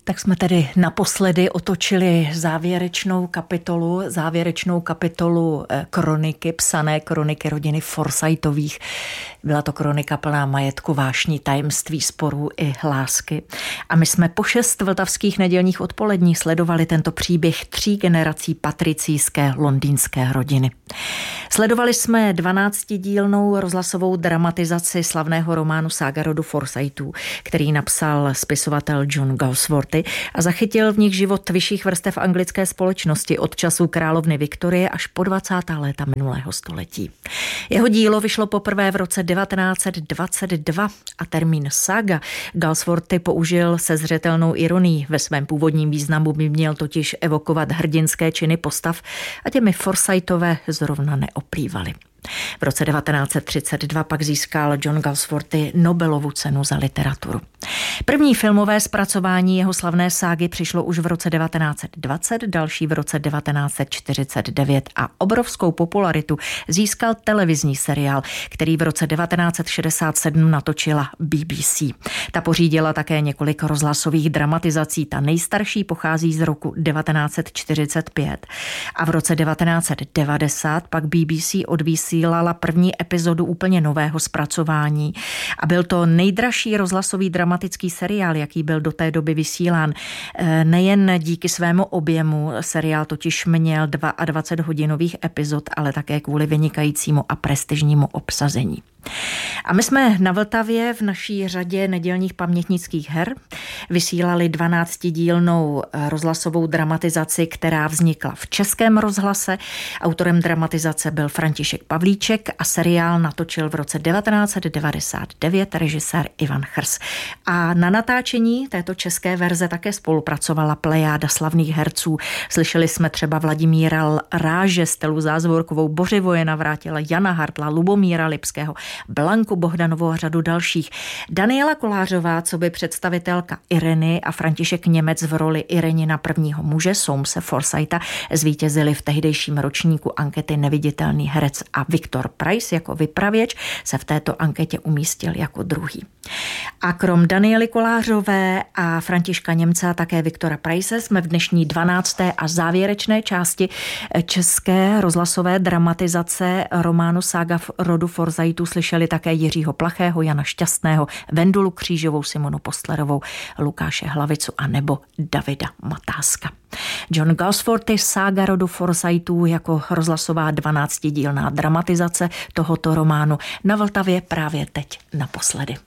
Tak jsme tedy naposledy otočili závěrečnou kapitolu kroniky, psané kroniky rodiny Forsytových. Byla to kronika plná majetku, vášní, tajemství, sporů i lásky. A my jsme po 6 vltavských nedělních odpolední sledovali tento příběh 3 generací patricijské londýnské rodiny. Sledovali jsme 12dílnou rozhlasovou dramatizaci slavného románu Sága rodu Forsytů, který napsal spisovatel John Galsworthy a zachytil v nich život vyšších vrstev anglické společnosti od času královny Viktorie až po 20. léta minulého století. Jeho dílo vyšlo poprvé v roce 1922 a termín sága Galsworthy použil se zřetelnou ironií. Ve svém původním významu by měl totiž evokovat hrdinské činy postav a těmi Forsytové zrovna neoplývali. V roce 1932 pak získal John Galsworthy Nobelovu cenu za literaturu. První filmové zpracování jeho slavné ságy přišlo už v roce 1920, další v roce 1949 a obrovskou popularitu získal televizní seriál, který v roce 1967 natočila BBC. Ta pořídila také několik rozhlasových dramatizací, ta nejstarší pochází z roku 1945 a v roce 1990 pak BBC odvysílala první epizodu úplně nového zpracování a byl to nejdražší rozhlasový dramatický seriál, jaký byl do té doby vysílán. Nejen díky svému objemu, seriál totiž měl 22 hodinových epizod, ale také kvůli vynikajícímu a prestižnímu obsazení. A my jsme na Vltavě v naší řadě nedělních pamětnických her vysílali 12dílnou rozhlasovou dramatizaci, která vznikla v Českém rozhlase. Autorem dramatizace byl František Pavlíček a seriál natočil v roce 1999 režisér Ivan Chrs. A na natáčení této české verze také spolupracovala plejáda slavných herců. Slyšeli jsme třeba Vladimíra Ráže, Stelu Zázvorkovou, Bořivoje Navrátila, Jana Hartla, Lubomíra Lipského, Blanku Bohdanovou a řadu dalších. Daniela Kolářová, coby představitelka Ireny a František Němec v roli Irenina prvního muže, Somse Forsyta, zvítězili v tehdejším ročníku ankety Neviditelný herec a Viktor Preiss jako vypravěč se v této anketě umístil jako druhý. A krom Daniely Kolářové a Františka Němce a také Viktora Preisse jsme v dnešní 12. a závěrečné části české rozhlasové dramatizace románu Sága rodu Forsytů slyšeli také Jiřího Plachého, Jana Šťastného, Vendulu Křížovou, Simonu Postlerovou, Lukáše Hlavicu a nebo Davida Matáska. John Galsworthy Sága rodu Forsytů jako rozhlasová 12dílná dramatizace tohoto románu na Vltavě právě teď naposledy.